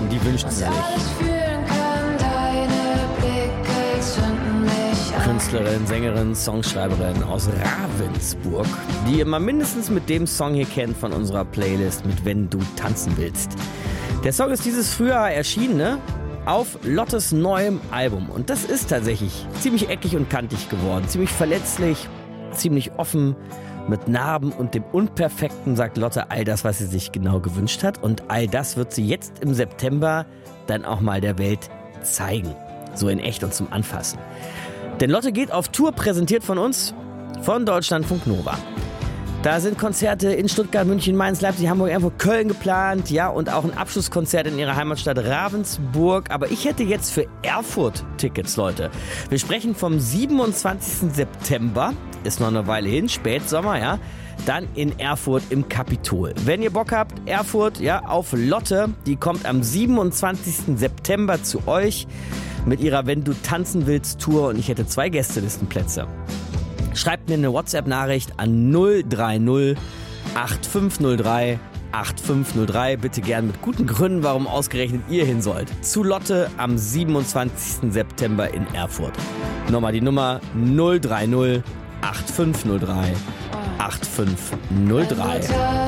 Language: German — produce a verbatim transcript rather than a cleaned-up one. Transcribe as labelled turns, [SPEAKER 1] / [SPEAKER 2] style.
[SPEAKER 1] und die wünschten sie sich. Künstlerin, Sängerin, Songschreiberin aus Ravensburg, die ihr mal mindestens mit dem Song hier kennt von unserer Playlist mit Wenn du tanzen willst. Der Song ist dieses Frühjahr erschienen, ne? Auf Lottes neuem Album. Und das ist tatsächlich ziemlich eckig und kantig geworden, ziemlich verletzlich, ziemlich offen, mit Narben und dem Unperfekten sagt Lotte all das, was sie sich genau gewünscht hat. Und all das wird sie jetzt im September dann auch mal der Welt zeigen. So in echt und zum Anfassen. Denn Lotte geht auf Tour, präsentiert von uns, von Deutschlandfunk Nova. Da sind Konzerte in Stuttgart, München, Mainz, Leipzig, Hamburg, Erfurt, Köln geplant. Ja, und auch ein Abschlusskonzert in ihrer Heimatstadt Ravensburg. Aber ich hätte jetzt für Erfurt Tickets, Leute. Wir sprechen vom siebenundzwanzigsten September. Ist noch eine Weile hin, Spätsommer, ja. Dann in Erfurt im Kapitol. Wenn ihr Bock habt, Erfurt, ja, auf Lotte. Die kommt am siebenundzwanzigsten September zu euch mit ihrer Wenn du tanzen willst Tour. Und ich hätte zwei Gästelistenplätze. Schreibt mir eine WhatsApp-Nachricht an null drei null acht fünf null drei acht fünf null drei. Bitte gern mit guten Gründen, warum ausgerechnet ihr hin sollt. Zu Lotte am siebenundzwanzigsten September in Erfurt. Nochmal die Nummer null drei null acht fünf null drei acht fünf null drei.